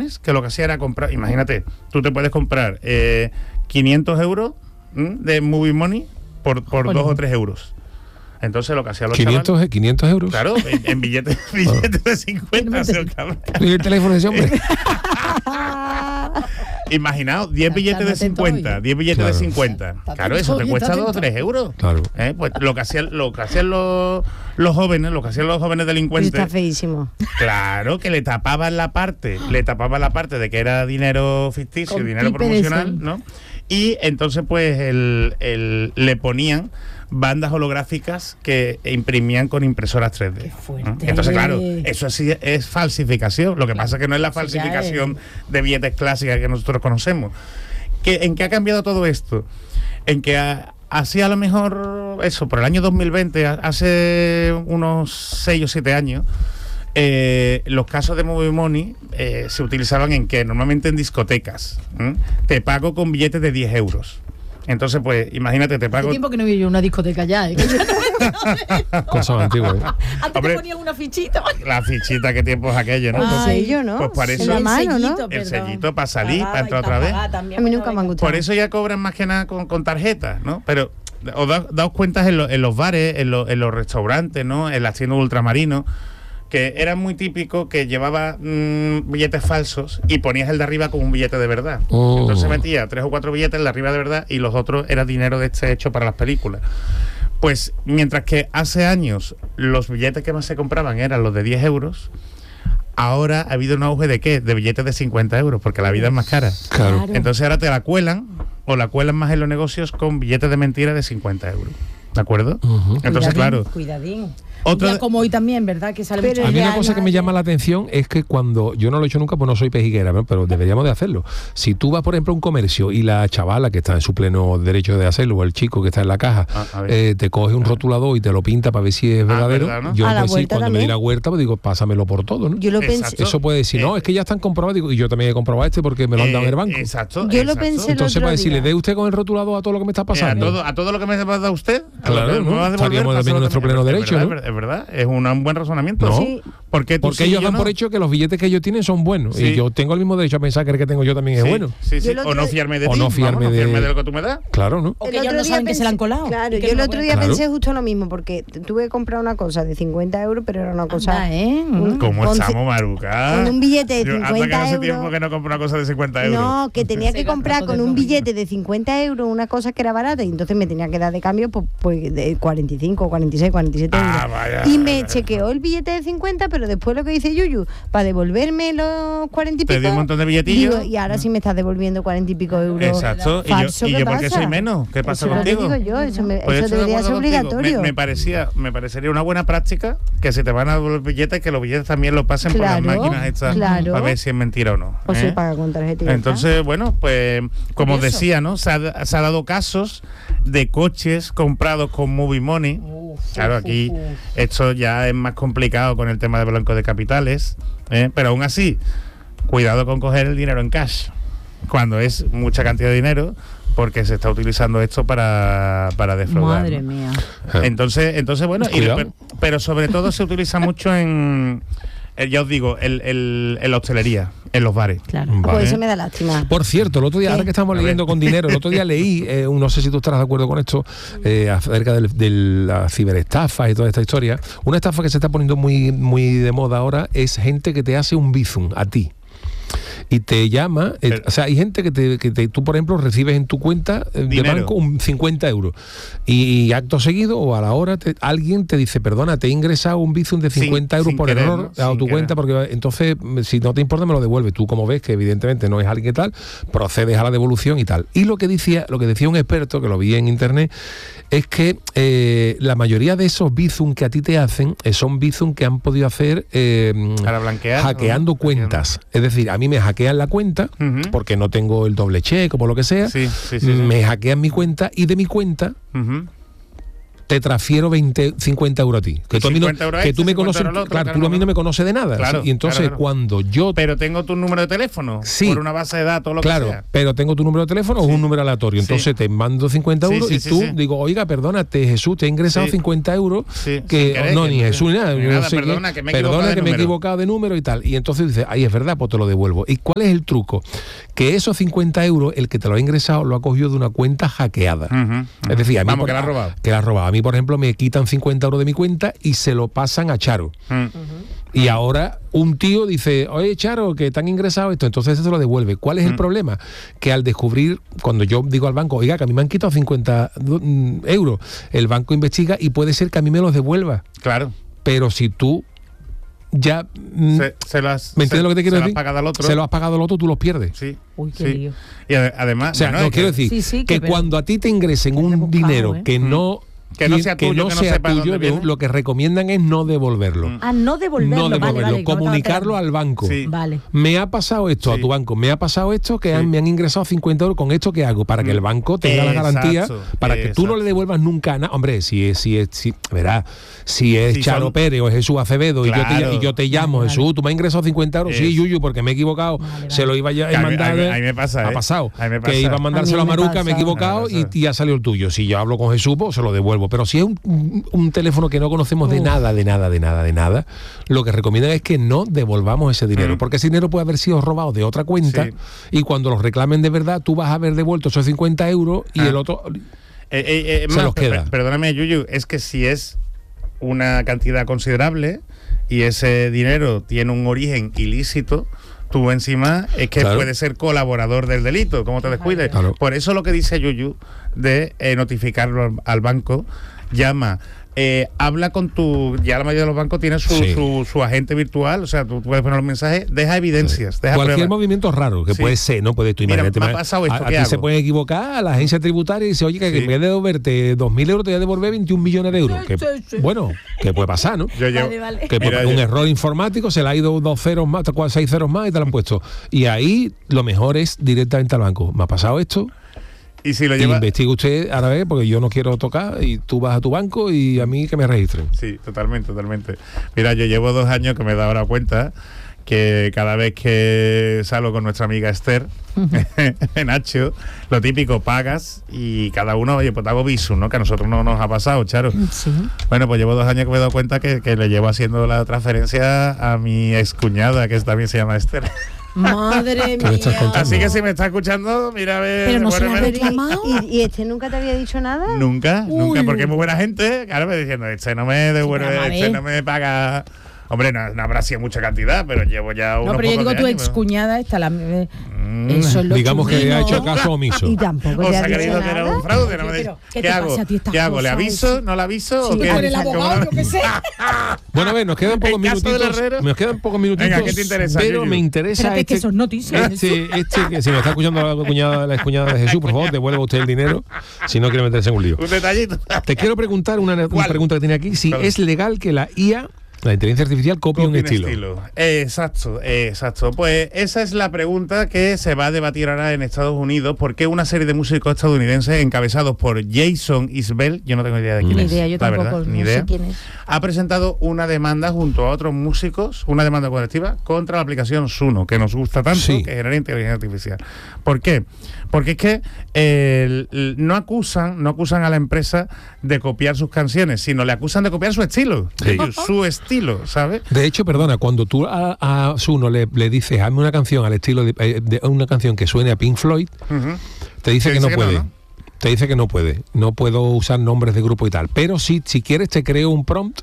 jóvenes que lo que hacían era comprar, imagínate, tú te puedes comprar 500 euros de Movie Money por 2 o 3 euros. Entonces lo que hacían los 500 euros. Claro, en billetes de 50. ¿Y el teléfono de ese hombre? Imaginaos, 10 billetes de 50, 10 billetes de 50. Claro, eso te cuesta 2 o 3 euros. Claro. Pues lo que hacían los jóvenes delincuentes. Está feísimo. Claro, que le tapaban la parte de que era dinero ficticio, Con dinero promocional, ¿no? Y entonces pues le ponían bandas holográficas que imprimían con impresoras 3D. Qué fuerte. Entonces, claro, eso sí es falsificación. Lo que pasa es que no es la falsificación de billetes clásicas que nosotros conocemos. ¿En qué ha cambiado todo esto? En que así a lo mejor, eso, por el año 2020, hace unos 6 o 7 años, los casos de Movie Money se utilizaban en que normalmente en discotecas. Te pago con billetes de 10 euros. Entonces, pues, imagínate, te pago... Hace tiempo que no vi yo una discoteca ya, Cosas antiguas. Antes te ponían una fichita. La fichita, qué tiempo es aquello, ¿no? El sello, ¿no? Pues por eso... En la mano, ¿no? El sellito para salir, para entrar otra vez. A mí nunca me han gustado. Por eso ya cobran más que nada con tarjetas, ¿no? Pero os daos cuenta en los bares, en los restaurantes, ¿no? En las tiendas de ultramarinos, que era muy típico que llevaba billetes falsos y ponías el de arriba con un billete de verdad. Entonces metía 3 o 4 billetes el de arriba de verdad y los otros era dinero de este hecho para las películas. Pues mientras que hace años los billetes que más se compraban eran los de 10 euros, ahora ha habido un auge de ¿qué? De billetes de 50 euros, porque la vida es más cara. Claro. Entonces ahora te la cuelan o la cuelan más en los negocios con billetes de mentira de 50 euros. ¿De acuerdo? Entonces, claro. Cuidadín. Otra como hoy también, ¿verdad? Que sale mucho. A mí una cosa que me llama la atención es que cuando, yo no lo he hecho nunca, pues no soy pejiguera, ¿no? Pero deberíamos de hacerlo. Si tú vas, por ejemplo, a un comercio y la chavala que está en su pleno derecho de hacerlo, o el chico que está en la caja, te coge un rotulador y te lo pinta para ver si es verdadero, ¿verdad, no? yo A la pues, sí, vuelta cuando me también. di la huerta, pues digo, pásamelo por todo, ¿no? Yo lo pensé. Eso puede decir, no, es que ya están comprobados, digo, y yo también he comprobado porque me lo han dado en el banco. Exacto. Yo lo pensé el Entonces, otro para decirle, día. ¿dé usted con el rotulador a todo lo que me está pasando? A todo lo que me ha dado usted, Claro, ¿no? Estaríamos también en nuestro pleno derecho, ¿no? Es verdad, es un buen razonamiento. No. Sí. Porque ellos dan por hecho que los billetes que ellos tienen son buenos. Sí. Y yo tengo el mismo derecho a pensar que el que tengo yo también es bueno. Sí. Yo el otro O no día- fiarme de O ti. no fiarme de lo que tú me das. Claro, ¿no? O que El ellos otro no día saben que se la han colado. Claro, Y que yo el no otro pueden- día Claro. pensé justo lo mismo, porque tuve que comprar una cosa de 50 euros, pero era una cosa... Anda, ¿eh? ¿Cómo Con estamos, Maruca? con un billete de Yo, 50 hasta que hace euros. tiempo que no compro una cosa de 50 euros. No, que tenía Se que gasta comprar todo con de un broma. billete de 50 euros una cosa que era barata y entonces me tenía que dar de cambio pues de 45, 46, 47 euros. Vaya. Y me chequeó el billete de 50, pero después lo que dice Yuyu, para devolverme los 40 y Te pico... di un montón de billetillos. digo, y ahora sí me estás devolviendo 40 y pico euros. Exacto. Falso, ¿Y ¿qué yo por qué pasa? soy menos? ¿Qué pasa Eso contigo? Lo que digo yo, eso, Pues eso estoy de debería acuerdo ser contigo. obligatorio. Me parecería una buena práctica que si te van a devolver billetes, que los billetes también los pasen por las Claro, máquinas estas claro. para ver si es mentira o no. O se paga con tarjeta y ya Entonces, bueno, pues como os Curioso. decía, ¿no? Se ha dado casos de coches comprados con Movie Money. Claro, aquí esto ya es más complicado con el tema de blanco de capitales, pero aún así, cuidado con coger el dinero en cash, cuando es mucha cantidad de dinero, porque se está utilizando esto para defraudar. Madre ¿no? mía. Entonces bueno, Cuidado. pero sobre todo se utiliza mucho en, ya os digo, en la hostelería, en los bares. Claro. Vale. Pues eso me da lástima. Por cierto, el otro día, ¿Qué? ahora que estamos A ver. leyendo con dinero, el otro día leí, no sé si tú estarás de acuerdo con esto, acerca de la ciberestafa y toda esta historia. Una estafa que se está poniendo muy, muy de moda ahora es gente que te hace un bizum a ti. Y te llama, o sea, hay gente que tú, por ejemplo, recibes en tu cuenta de Dinero. banco 50 euros y acto seguido o a la hora alguien te dice, perdona, te he ingresado un bizum de 50 euros sin por querer, error ¿no? a Sin tu cuenta, querer. porque entonces, si no te importa, me lo devuelve. Tú, como ves que evidentemente no es alguien que tal, procedes a la devolución y tal. Y lo que decía un experto, que lo vi en internet, es que la mayoría de esos bizum que a ti te hacen son bizum que han podido hacer Para blanquear, hackeando ¿no? cuentas. Es decir, a mí me hackean la cuenta Ujú. porque no tengo el doble check o por lo que sea. Sí. Me hackean mi cuenta y de mi cuenta Ujú. te transfiero 50 euros a ti. Que tú, a mí no, que tú me conoces, claro, tú a mí no me conoces de nada. Claro, ¿sí? Y entonces cuando yo... Pero tengo tu número de teléfono, sí, por una base de datos, lo que sea. Pero tengo tu número de teléfono o un número aleatorio. Entonces te mando 50 euros y tú digo, oiga, perdónate, Jesús, te he ingresado 50 euros que no, ni Jesús ni nada. Nada, perdona, que me he equivocado de número y tal. Y entonces dices, ahí es verdad, pues te lo devuelvo. ¿Y cuál es el truco? Que esos 50 euros, el que te lo ha ingresado, lo ha cogido de una cuenta hackeada. Es decir, a mí que la ha robado. Que la ha robado. A mí, por ejemplo, me quitan 50 euros de mi cuenta y se lo pasan a Charo. Y ahora un tío dice, oye, Charo, que te han ingresado esto, entonces se lo devuelve. ¿Cuál es el problema? Que al descubrir, cuando yo digo al banco, oiga, que a mí me han quitado 50 euros, el banco investiga y puede ser que a mí me los devuelva. Claro. Pero si tú ya... ¿me entiendes lo que te quiero decir? Se lo has pagado al otro, tú los pierdes. Sí. Uy, qué lío. Y además... O sea, no quiero decir que cuando a ti te ingresen un dinero que no... Que no sea tuyo, que no sepa tuyo, lo que recomiendan es no devolverlo. No devolverlo. No devolverlo, vale, comunicarlo al banco. Sí. Vale. Me ha pasado esto a tu banco, me ha pasado esto, que me han ingresado 50 euros, ¿con esto qué hago? Para que el banco tenga la garantía, para que tú no le devuelvas nunca nada. Hombre, si es Charo Pérez o es Jesús Acevedo, claro, y yo te llamo, Jesús, tú me has ingresado 50 euros, sí, Yuyu, porque me he equivocado, se lo iba a mandar. A mí me pasa, ha pasado, que iba a mandárselo a Maruca, me he equivocado y ha salido el tuyo. Si yo hablo con Jesús, pues se lo devuelvo. Pero si es un teléfono que no conocemos de nada, lo que recomiendan es que no devolvamos ese dinero, porque ese dinero puede haber sido robado de otra cuenta y cuando los reclamen de verdad, tú vas a haber devuelto esos 50 euros y el otro se los queda. Perdóname, Yuyu, es que si es una cantidad considerable y ese dinero tiene un origen ilícito, tú encima es que puedes ser colaborador del delito, como te descuides. Claro. Por eso lo que dice Yuyu de notificarlo al banco, llama, habla con ya la mayoría de los bancos tienen su agente virtual, o sea, tú puedes poner los mensajes, deja evidencias, deja cualquier pruebas. Movimiento raro que puede ser, ¿no? Puedes tú imagínate. Mira, me ha pasado esto, a ti hago? Se puede equivocar a la agencia tributaria y dice, oye, que en vez de devolverte 2.000 euros te voy a devolver 21 millones de euros. Bueno, que puede pasar, ¿no? Que por un error informático se le ha ido 2 ceros más, 6 ceros más y te lo han puesto. Y ahí lo mejor es directamente al banco. ¿Me ha pasado esto? Y si lo lleva... Investiga usted ahora vez, porque yo no quiero tocar, y tú vas a tu banco y a mí que me registren. Sí, totalmente. Mira, yo llevo 2 años que me he dado ahora cuenta que cada vez que salgo con nuestra amiga Esther, Nacho, lo típico, pagas y cada uno, oye, pues te hago visum, ¿no? Que a nosotros no nos ha pasado, Charo. Sí. Bueno, pues llevo 2 años que me he dado cuenta que le llevo haciendo la transferencia a mi excuñada, que también se llama Esther. Madre mía. Así que si me está escuchando, mira a ver. Pero no se la ha reclamado. ¿Y este nunca te había dicho nada? Nunca, porque es muy buena gente. Claro, me diciendo, este no me devuelve, este no me paga. Hombre, no habrá sido mucha cantidad, pero llevo ya unos. No, pero yo digo, tu excuñada está la. Eso es lo digamos que ha hecho caso omiso. Y tampoco te ha creído que era un fraude. No ¿Qué hago? ¿Qué hago? ¿Le aviso? ¿No le aviso? Sí, ¿o con el abogado, yo qué sé. Bueno, a ver, nos quedan pocos minutitos. Venga, ¿qué te interesa? Pero me interesa que son noticias. que si me está escuchando la excuñada de Jesús, por favor, devuelva usted el dinero, si no quiere meterse en un lío. Un detallito. Te quiero preguntar una pregunta que tiene aquí, si es legal que la IA, la inteligencia artificial, copia un estilo. Exacto. Pues esa es la pregunta que se va a debatir ahora en Estados Unidos, porque una serie de músicos estadounidenses encabezados por Jason Isbell, yo no tengo idea de quién es. Ni idea, yo tampoco, no sé quién es. Ha presentado una demanda junto a otros músicos, una demanda colectiva contra la aplicación Suno, que nos gusta tanto, que genera inteligencia artificial. ¿Por qué? Porque es que no acusan a la empresa de copiar sus canciones, sino le acusan de copiar su estilo. Su estilo, ¿sabes? De hecho, perdona, cuando tú a Suno le dices, hazme una canción al estilo de una canción que suene a Pink Floyd, te dice que no puede. Te dice que no puede. No puedo usar nombres de grupo y tal. Pero si quieres te creo un prompt.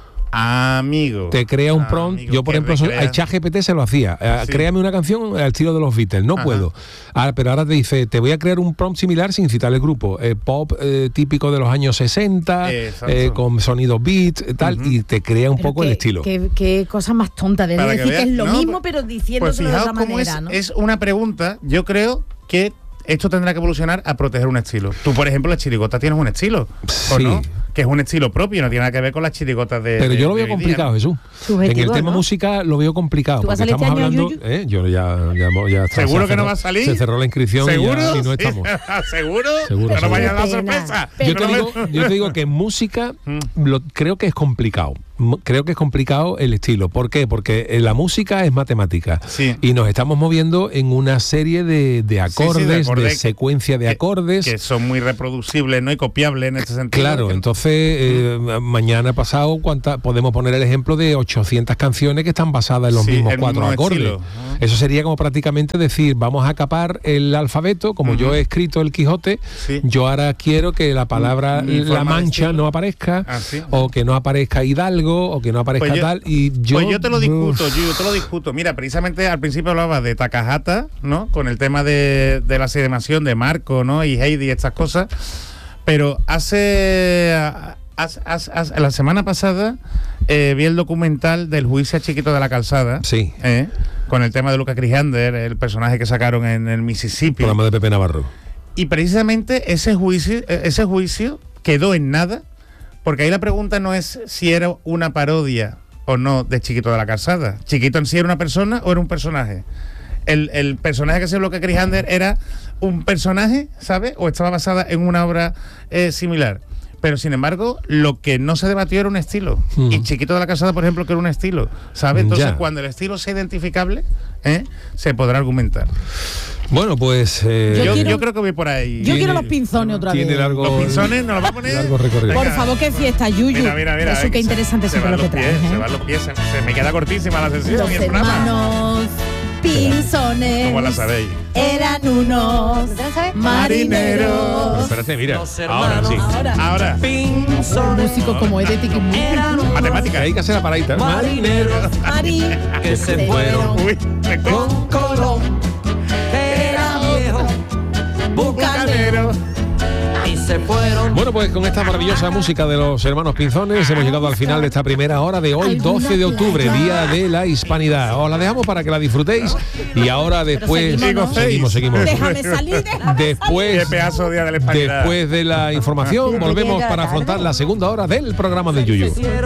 Amigo. Te crea un prompt. Yo, por ejemplo, a ChatGPT se lo hacía. Créame una canción al estilo de los Beatles. No puedo. Pero ahora te dice, te voy a crear un prompt similar sin citar el grupo. Pop típico de los años 60, con sonidos beat, tal, y te crea un poco el estilo. Qué cosa más tonta de decir que es lo mismo, pero diciéndolo de otra manera, ¿no? Es una pregunta, yo creo que esto tendrá que evolucionar a proteger un estilo. Tú, por ejemplo, la chirigota tienes un estilo, ¿o no? que es un estilo propio, no tiene nada que ver con las chirigotas de... Pero yo lo veo complicado, ¿no? Jesús. En el tema música lo veo complicado. ¿Tú vas a porque salir estamos este año, hablando... Yo ya ¿Seguro que no va a salir? Se cerró la inscripción ¿Seguro? y no estamos. ¿Seguro? Seguro. Que no vaya a dar sorpresa. Yo te digo que en música creo que es complicado. Creo que es complicado el estilo. ¿Por qué? Porque la música es matemática. Sí. Y nos estamos moviendo en una serie de acordes, de secuencia de acordes. Que son muy reproducibles, ¿no? Y copiables en ese sentido. Claro, entonces mañana pasado podemos poner el ejemplo de 800 canciones que están basadas en los mismos 4 acordes. Estilo. Eso sería como prácticamente decir, vamos a capar el alfabeto, como yo he escrito el Quijote, yo ahora quiero que la palabra La Mancha no aparezca, o que no aparezca Hidalgo, o que no aparezca tal, y yo te lo discuto, Mira, precisamente al principio hablaba de Takahata, ¿no? Con el tema de la sedemación de Marco, ¿no? Y Heidi y estas cosas, pero la semana pasada vi el documental del juicio a Chiquito de la Calzada, con el tema de Lucas Crijander, el personaje que sacaron en el Mississippi, programa de Pepe Navarro, y precisamente ese juicio quedó en nada, porque ahí la pregunta no es si era una parodia o no de Chiquito de la Calzada. Chiquito en sí era una persona o era un personaje. El personaje que se Lucas Crijander era un personaje, ¿sabes? O estaba basada en una obra similar. Pero sin embargo, lo que no se debatió era un estilo. Y Chiquito de la Calzada, por ejemplo, que era un estilo, ¿sabes? Entonces, cuando el estilo sea identificable, se podrá argumentar. Bueno, pues... yo creo que voy por ahí. Yo quiero los pinzones otra vez. Largo, los pinzones nos los va a poner. Largo recorrido. Por favor, qué fiesta, Yuyu. Mira, eso qué interesante es lo que traes. Se van los pies, se me queda cortísima la sesión. Los hermanos pinzones. ¿Cómo la sabéis? Eran unos marineros. Espérate, mira. Ahora sí. Ahora. Músicos como Edith y Matemática. Hay que hacer la paradita. Marineros que se fueron con Colón. Era viejo bucanero. Y se fueron. Bueno, pues con esta maravillosa música de los hermanos Pinzones hemos llegado al final de esta primera hora de hoy, 12 de octubre, Día de la Hispanidad. Os la dejamos para que la disfrutéis y ahora después seguimos. Déjame salir. Después, qué pedazo de Día de la Hispanidad. Después de la información volvemos para afrontar la segunda hora del programa de Yuyu.